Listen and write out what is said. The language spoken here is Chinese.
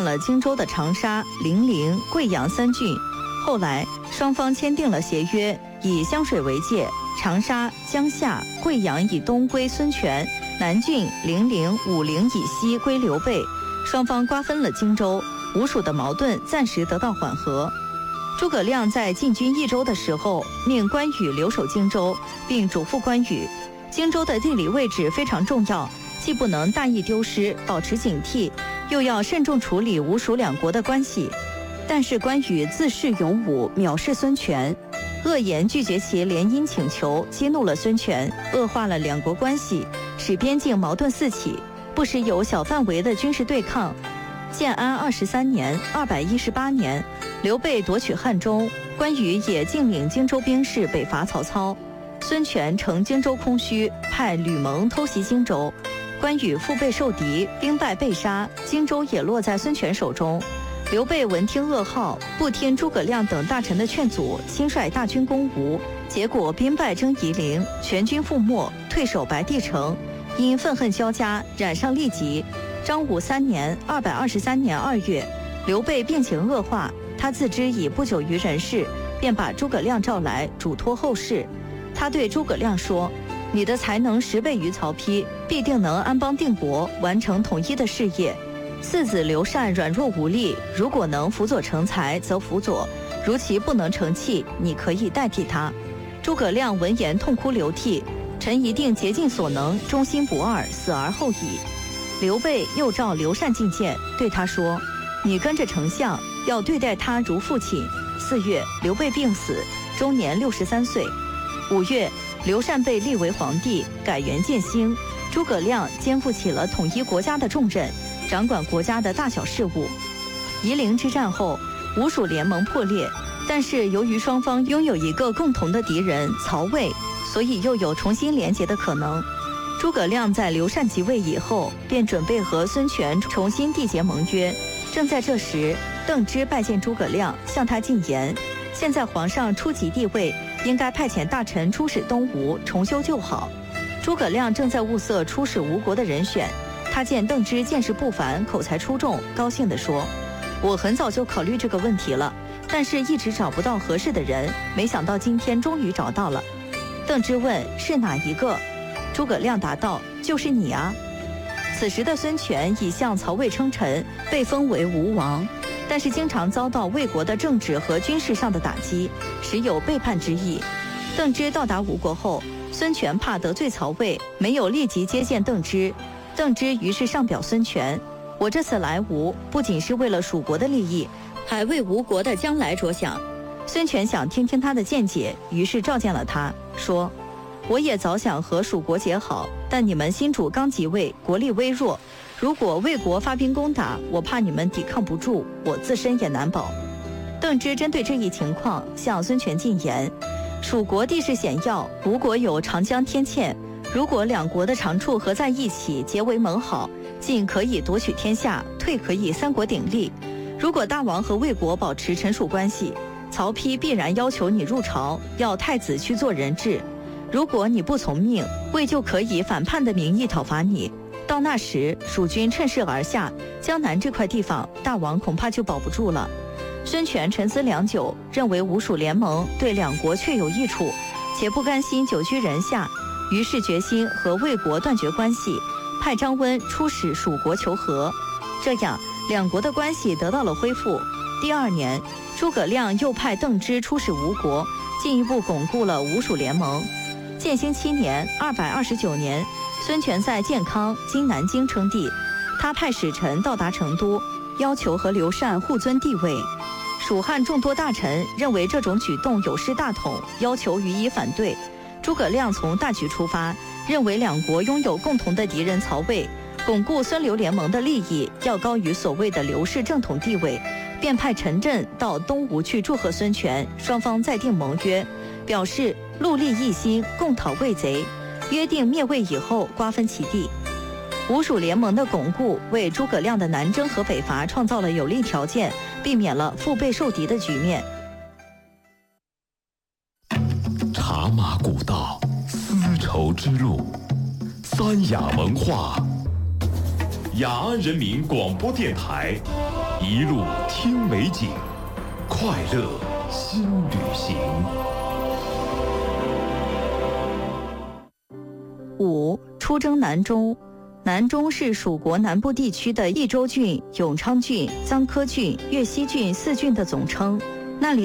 了荆州的长沙、零陵、贵阳3郡。后来双方签订了协约，以湘水为界，长沙、江夏、贵阳以东归孙权，南郡、零陵、武陵以西归刘备。双方瓜分了荆州，吴蜀的矛盾暂时得到缓和。诸葛亮在进军益州的时候，命关羽留守荆州，并嘱咐关羽，荆州的地理位置非常重要，既不能大意丢失，保持警惕，又要慎重处理吴蜀两国的关系。但是关羽自恃勇武，藐视孙权，恶言拒绝其联姻请求，激怒了孙权，恶化了两国关系，使边境矛盾四起，不时有小范围的军事对抗。建安23年218年，刘备夺取汉中，关羽也进领荆州兵士北伐曹操。孙权乘荆州空虚，派吕蒙偷袭荆州，关羽腹背受敌，兵败被杀，荆州也落在孙权手中。刘备闻听噩耗，不听诸葛亮等大臣的劝阻，亲率大军攻吴，结果兵败征夷陵，全军覆没，退守白帝城。因愤恨交加，染上痢疾。张武3年223年2月，刘备病情恶化，他自知已不久于人世，便把诸葛亮召来，嘱托后事。他对诸葛亮说：“你的才能10倍于曹丕，必定能安邦定国，完成统一的事业。四子刘禅软弱无力，如果能辅佐成才，则辅佐；如其不能成器，你可以代替他。”诸葛亮闻言痛哭流涕，臣一定竭尽所能，忠心不二，死而后已。刘备又召刘禅觐见，对他说：“你跟着丞相，要对待他如父亲。”4月，刘备病死，终年63岁。5月，刘禅被立为皇帝，改元建兴。诸葛亮肩负起了统一国家的重任，掌管国家的大小事务。夷陵之战后，吴蜀联盟破裂，但是由于双方拥有一个共同的敌人曹魏，所以又有重新联结的可能。诸葛亮在刘禅即位以后，便准备和孙权重新缔结盟约。正在这时，邓芝拜见诸葛亮，向他进言：现在皇上初即帝位，应该派遣大臣出使东吴，重修旧好。诸葛亮正在物色出使吴国的人选，他见邓芝见识不凡，口才出众，高兴地说：“我很早就考虑这个问题了，但是一直找不到合适的人，没想到今天终于找到了。”邓芝问：“是哪一个？”诸葛亮答道：“就是你啊。”此时的孙权已向曹魏称臣，被封为吴王，但是经常遭到魏国的政治和军事上的打击，时有背叛之意。邓芝到达吴国后，孙权怕得罪曹魏，没有立即接见邓芝。邓芝于是上表孙权：“我这次来吴，不仅是为了蜀国的利益，还为吴国的将来着想。”孙权想听听他的见解，于是召见了他，说：“我也早想和蜀国结好，但你们新主刚即位，国力微弱，如果魏国发兵攻打，我怕你们抵抗不住，我自身也难保。”邓芝针对这一情况向孙权进言：“蜀国地势险要，吴国有长江天堑，如果两国的长处合在一起，结为盟好，进可以夺取天下，退可以三国鼎立。如果大王和魏国保持臣属关系，曹丕必然要求你入朝，要太子去做人质。如果你不从命，魏就可以反叛的名义讨伐你。到那时，蜀军趁势而下，江南这块地方，大王恐怕就保不住了。”孙权沉思良久，认为吴蜀联盟对两国确有益处，且不甘心久居人下，于是决心和魏国断绝关系，派张温出使蜀国求和。这样，两国的关系得到了恢复。第2年，诸葛亮又派邓芝出使吴国，进一步巩固了吴蜀联盟。建兴7年229年，孙权在建康（今南京）称帝，他派使臣到达成都，要求和刘禅互尊帝位。蜀汉众多大臣认为这种举动有失大统，要求予以反对。诸葛亮从大局出发，认为两国拥有共同的敌人曹魏，巩固孙刘联盟的利益要高于所谓的刘氏正统地位，便派陈震到东吴去祝贺孙权，双方再订盟约，表示戮力一心，共讨魏贼，约定灭魏以后瓜分其地。吴蜀联盟的巩固，为诸葛亮的南征和北伐创造了有利条件，避免了腹背受敌的局面。 茶马古道，丝绸之路，三雅文化。雅安人民广播电台一路听美景，快乐新旅行。 5. 出征南中。南中是蜀国南部地区的益州郡、永昌郡、臧科郡、越西郡4郡的总称，那里